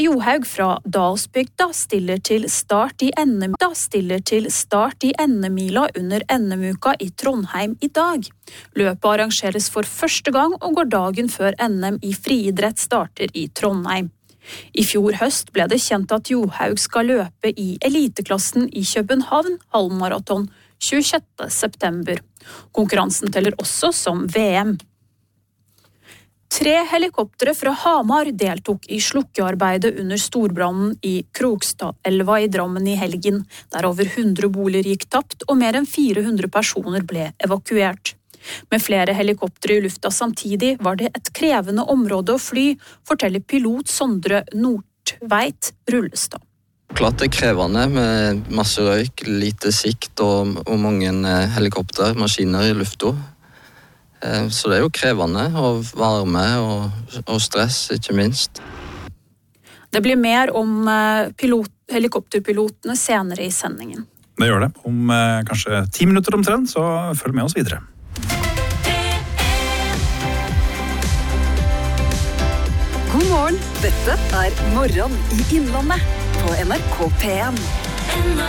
Johaug fra Dalsbygda stiller til start i NM-mila under NM-uka i Trondheim i dag. Løpet arrangeres for første gang og går dagen før NM i friidrett starter i Trondheim. I fjor høst ble det kjent at Johaug skal løpe i eliteklassen i København halvmaraton 26. september. Konkurransen teller også som VM. 3 helikoptre fra Hamar deltok i slukkearbeidet under storbrannen i Krokstadelva i Drammen i helgen, der over 100 boliger gikk tapt og mer enn 400 personer ble evakuert. Med flere helikoptre i lufta samtidig var det et krevende område å fly, forteller pilot Sondre Nordtveit Rullestad. Klart det krevende med masse røyk, lite sikt og mange helikopter, maskiner i lufta. Så det er jo krevende, og varme og stress, ikke minst. Det blir mer om helikopterpilotene senere i sendingen. Det gjør det. Om kanskje 10 minutter omtrent, så følg med oss videre. God morgen, dette er Morgen i Innlandet på NRK P1.